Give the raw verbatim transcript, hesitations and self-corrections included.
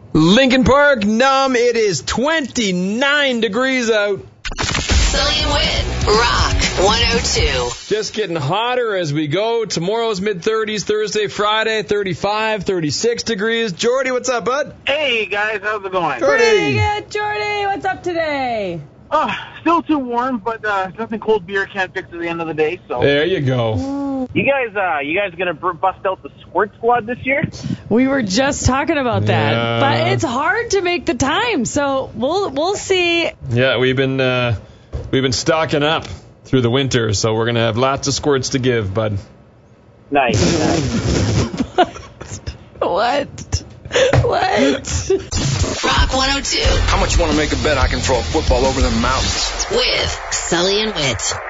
Lincoln Park, numb. It is twenty-nine degrees out. Sully and Whit, Rock one oh two. Just getting hotter as we go. Tomorrow's mid-thirties, Thursday, Friday, thirty-five, thirty-six degrees. Jordy, what's up, bud? Hey, guys, how's it going? Pretty good, Jordy. What's up today? Oh, still too warm, but uh, nothing cold beer can't fix at the end of the day. So there you go. You guys, uh, you guys gonna bust out the squirt squad this year? We were just talking about that, Yeah. but it's hard to make the time, so we'll we'll see. Yeah, we've been uh, we've been stocking up through the winter, so we're gonna have lots of squirts to give, bud. Nice. nice. What? What? Rock one oh two How much you want to make a bet I can throw a football over the mountains? with Sully and Whit.